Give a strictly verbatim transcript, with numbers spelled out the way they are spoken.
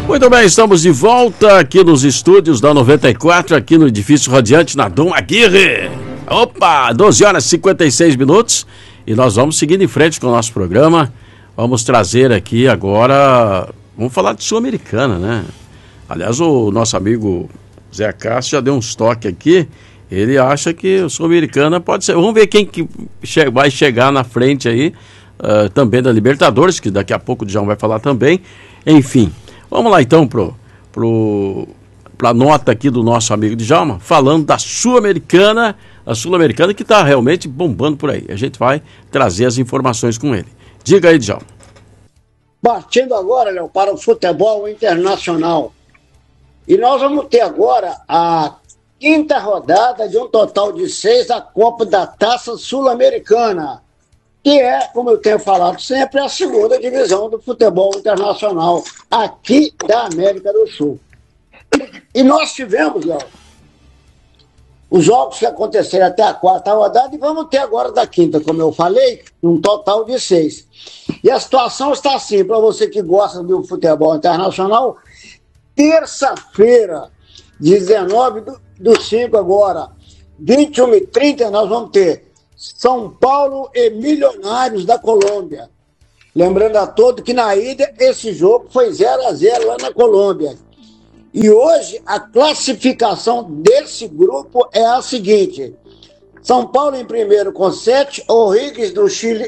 Muito bem, estamos de volta aqui nos estúdios da noventa e quatro, aqui no Edifício Radiante, na Dom Aguirre. Opa, doze horas e cinquenta e seis minutos e nós vamos seguindo em frente com o nosso programa. Vamos trazer aqui agora, vamos falar de Sul-Americana, né? Aliás, o nosso amigo Zé Cássio já deu uns toques aqui. Ele acha que o Sul-Americana pode ser. Vamos ver quem que che- vai chegar na frente aí, uh, também da Libertadores, que daqui a pouco o Djalma vai falar também. Enfim, vamos lá então pro, pro, pra nota aqui do nosso amigo Djalma, falando da Sul-Americana, a Sul-Americana que está realmente bombando por aí. A gente vai trazer as informações com ele. Diga aí, Djalma. Partindo agora, Léo, para o futebol internacional. E nós vamos ter agora a quinta rodada de um total de seis da Copa da Taça Sul-Americana, que é, como eu tenho falado sempre, a segunda divisão do futebol internacional aqui da América do Sul. E nós tivemos, Léo, os jogos que aconteceram até a quarta rodada e vamos ter agora da quinta, como eu falei, um total de seis. E a situação está assim, para você que gosta do futebol internacional, terça-feira, dezenove do cinco agora, vinte e uma e trinta, nós vamos ter São Paulo e Milionários da Colômbia. Lembrando a todos que na ida esse jogo foi zero a zero lá na Colômbia. E hoje a classificação desse grupo é a seguinte: São Paulo em primeiro com sete, O'Higgins do Chile